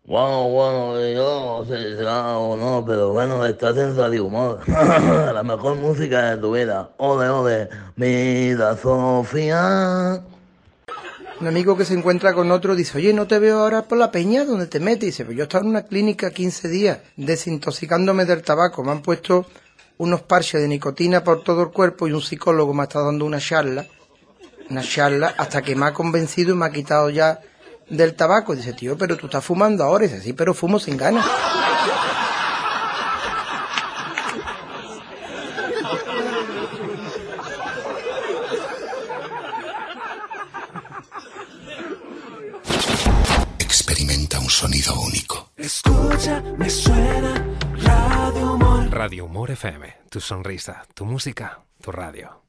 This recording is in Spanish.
Bueno, yo, sí, claro, no, pero bueno, estás en Radio Humor. La mejor música de tu vida. Ole, ole, mira, Sofía. Un amigo que se encuentra con otro dice, oye, ¿no te veo ahora por la peña? ¿Dónde te metes? Y dice, pues yo he estado en una clínica 15 días desintoxicándome del tabaco. Me han puesto unos parches de nicotina por todo el cuerpo y un psicólogo me ha estado dando una charla, hasta que me ha convencido y me ha quitado ya del tabaco. Dice, tío, pero tú estás fumando ahora. Y dice, sí, pero fumo sin ganas. Experimenta un sonido único. Escucha, me suena Radio Humor. Radio Humor FM, tu sonrisa, tu música, tu radio.